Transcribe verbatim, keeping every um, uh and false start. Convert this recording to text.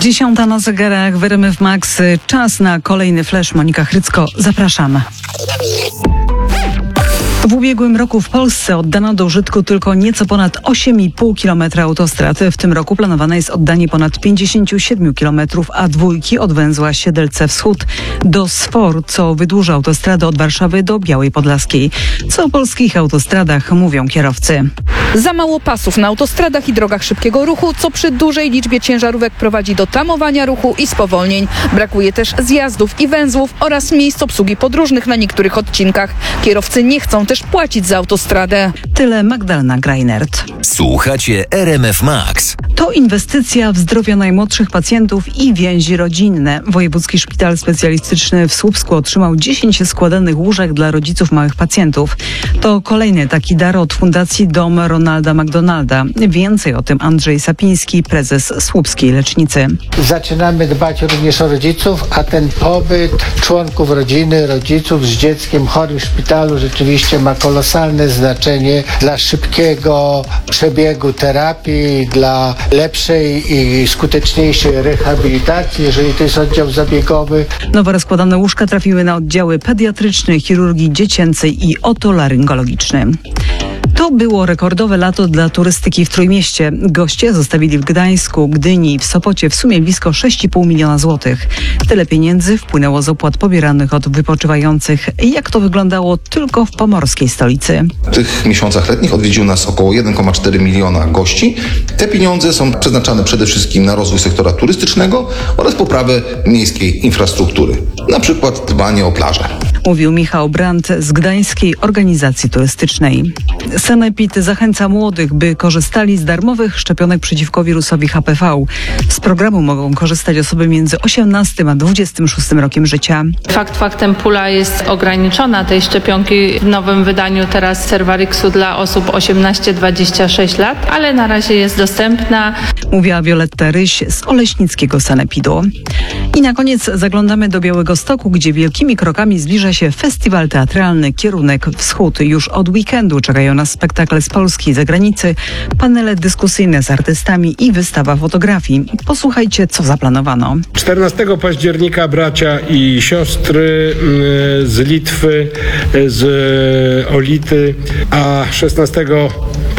Dziesiąta na zegarach w R M F Max. Czas na kolejny flash. Monika Chrycko, zapraszam. W ubiegłym roku w Polsce oddano do użytku tylko nieco ponad osiem i pół kilometra autostrad. W tym roku planowane jest oddanie ponad pięćdziesiąt siedem kilometrów A dwa od węzła Siedlce Wschód do Sfor, co wydłuży autostradę od Warszawy do Białej Podlaskiej. Co o polskich autostradach mówią kierowcy? Za mało pasów na autostradach i drogach szybkiego ruchu, co przy dużej liczbie ciężarówek prowadzi do tamowania ruchu i spowolnień. Brakuje też zjazdów i węzłów oraz miejsc obsługi podróżnych na niektórych odcinkach. Kierowcy nie chcą też płacić za autostradę. Tyle Magdalena Greinert. Słuchacie R M F Max. To inwestycja w zdrowie najmłodszych pacjentów i więzi rodzinne. Wojewódzki Szpital Specjalistyczny w Słupsku otrzymał dziesięć składanych łóżek dla rodziców małych pacjentów. To kolejny taki dar od Fundacji Dom Ronalda McDonalda. Więcej o tym Andrzej Sapiński, prezes Słupskiej Lecznicy. Zaczynamy dbać również o rodziców, a ten pobyt członków rodziny, rodziców z dzieckiem chorym w szpitalu rzeczywiście ma kolosalne znaczenie dla szybkiego przebiegu terapii, dla lepszej i skuteczniejszej rehabilitacji, jeżeli to jest oddział zabiegowy. Nowo rozkładane łóżka trafiły na oddziały pediatrycznej, chirurgii dziecięcej i otolaryngologicznej. To było rekordowe lato dla turystyki w Trójmieście. Goście zostawili w Gdańsku, Gdyni i w Sopocie w sumie blisko sześć i pół miliona złotych. Tyle pieniędzy wpłynęło z opłat pobieranych od wypoczywających. Jak to wyglądało tylko w pomorskiej stolicy? W tych miesiącach letnich odwiedziło nas około jeden przecinek cztery miliona gości. Te pieniądze są przeznaczane przede wszystkim na rozwój sektora turystycznego oraz poprawę miejskiej infrastruktury. Na przykład dbanie o plaże. Mówił Michał Brandt z Gdańskiej Organizacji Turystycznej. Sanepid zachęca młodych, by korzystali z darmowych szczepionek przeciwko wirusowi H P V. Z programu mogą korzystać osoby między osiemnastym a dwudziestym szóstym rokiem życia. Fakt faktem pula jest ograniczona tej szczepionki w nowym wydaniu teraz Cervarixu dla osób osiemnaście dwadzieścia sześć lat, ale na razie jest dostępna. Mówiła Wioletta Ryś z Oleśnickiego Sanepidu. I na koniec zaglądamy do Białegostoku, gdzie wielkimi krokami zbliża się festiwal teatralny Kierunek Wschód. Już od weekendu czekają nas spektakle z Polski i zagranicy, panele dyskusyjne z artystami i wystawa fotografii. Posłuchajcie, co zaplanowano. czternastego października bracia i siostry z Litwy, z Olity, a szesnastego